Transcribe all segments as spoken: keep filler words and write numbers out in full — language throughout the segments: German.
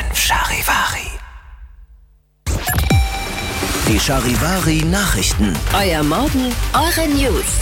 Charivari. Die Charivari-Nachrichten. Euer Morgen, eure News.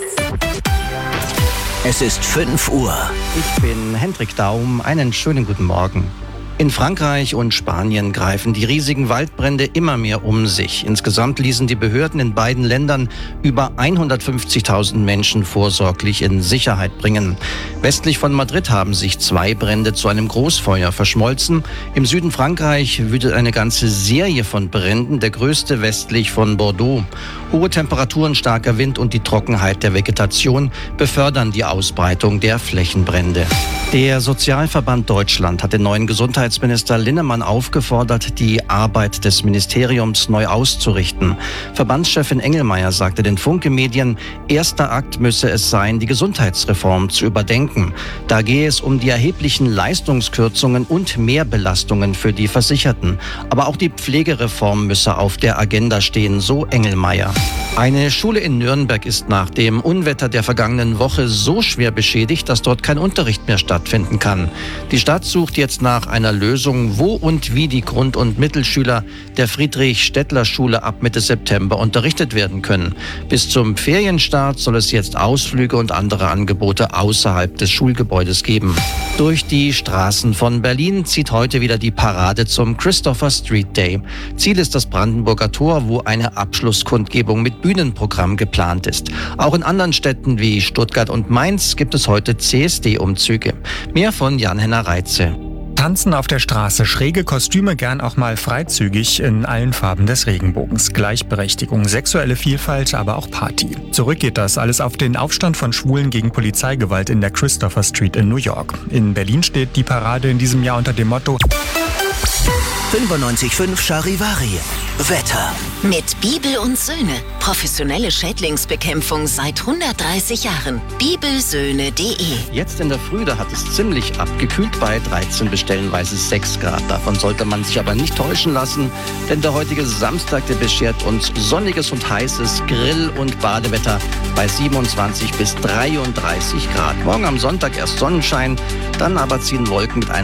Es ist fünf Uhr. Ich bin Hendrik Daum. Einen schönen guten Morgen. In Frankreich und Spanien greifen die riesigen Waldbrände immer mehr um sich. Insgesamt ließen die Behörden in beiden Ländern über hundertfünfzigtausend Menschen vorsorglich in Sicherheit bringen. Westlich von Madrid haben sich zwei Brände zu einem Großfeuer verschmolzen. Im Süden Frankreich wütet eine ganze Serie von Bränden, der größte westlich von Bordeaux. Hohe Temperaturen, starker Wind und die Trockenheit der Vegetation befördern die Ausbreitung der Flächenbrände. Der Sozialverband Deutschland hat den neuen Gesundheitsminister Linnemann aufgefordert, die Arbeit des Ministeriums neu auszurichten. Verbandschefin Engelmeier sagte den Funke Medien, erster Akt müsse es sein, die Gesundheitsreform zu überdenken. Da gehe es um die erheblichen Leistungskürzungen und Mehrbelastungen für die Versicherten. Aber auch die Pflegereform müsse auf der Agenda stehen, so Engelmeier. Eine Schule in Nürnberg ist nach dem Unwetter der vergangenen Woche so schwer beschädigt, dass dort kein Unterricht mehr stattfinden kann. Die Stadt sucht jetzt nach einer Lösung, wo und wie die Grund- und Mittelschüler der Friedrich-Stettler-Schule ab Mitte September unterrichtet werden können. Bis zum Ferienstart soll es jetzt Ausflüge und andere Angebote außerhalb des Schulgebäudes geben. Durch die Straßen von Berlin zieht heute wieder die Parade zum Christopher Street Day. Ziel ist das Brandenburger Tor, wo eine Abschlusskundgebung mit Bühnenprogramm geplant ist. Auch in anderen Städten wie Stuttgart und Mainz gibt es heute C S D-Umzüge. Mehr von Jan-Henner Reitze. Tanzen auf der Straße, schräge Kostüme, gern auch mal freizügig in allen Farben des Regenbogens. Gleichberechtigung, sexuelle Vielfalt, aber auch Party. Zurück geht das alles auf den Aufstand von Schwulen gegen Polizeigewalt in der Christopher Street in New York. In Berlin steht die Parade in diesem Jahr unter dem Motto fünfundneunzig Komma fünf Charivari. Wetter. Mit Bibel und Söhne. Professionelle Schädlingsbekämpfung seit hundertdreißig Jahren. bibelsöhne punkt de. Jetzt in der Früh, da hat es ziemlich abgekühlt bei dreizehn bis stellenweise sechs Grad. Davon sollte man sich aber nicht täuschen lassen, denn der heutige Samstag, der beschert uns sonniges und heißes Grill- und Badewetter bei siebenundzwanzig bis dreiunddreißig Grad. Morgen am Sonntag erst Sonnenschein, dann aber ziehen Wolken mit einem